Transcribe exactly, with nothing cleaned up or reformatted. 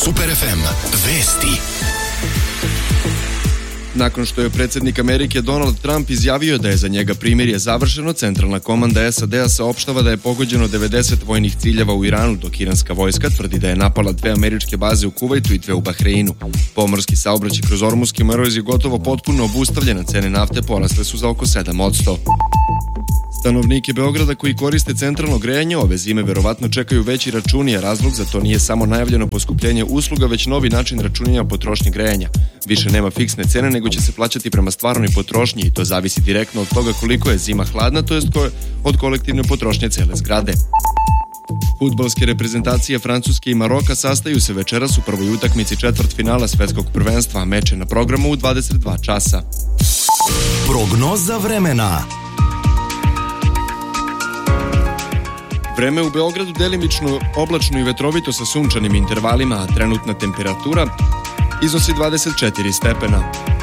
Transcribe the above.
Super ef em vesti. Nakon što je predsjednik Amerike Donald Trump izjavio da je za njega primirje završeno, centralna komanda es a de a saopštava da je pogođeno devedeset vojnih ciljeva u Iranu, dok iranska vojska tvrdi da je napala dve američke baze u Kuvajtu i dve u Bahreinu. Pomorski saobraćaj kroz Ormuski Mrvoz je gotovo potpuno obustavljen, a cene nafte porasle su za oko sedam posto. Stanovnike Beograda koji koriste centralno grejanje ove zime verovatno čekaju veći računi, a razlog za to nije samo najavljeno poskupljenje usluga, već novi način računanja potrošnje grejanja. Više nema fiksne cene, nego će se plaćati prema stvarnoj potrošnji i to zavisi direktno od toga koliko je zima hladna, to jest od kolektivne potrošnje cele zgrade. Fudbalske reprezentacije Francuske i Maroka sastaju se večeras u prvoj utakmici četvrtfinala svetskog prvenstva, a meč je na programu u dvadeset dva časa. Prognoza vremena. Vreme u Beogradu delimično oblačno i vetrovito sa sunčanim intervalima, a trenutna temperatura iznosi dvadeset četiri stepena.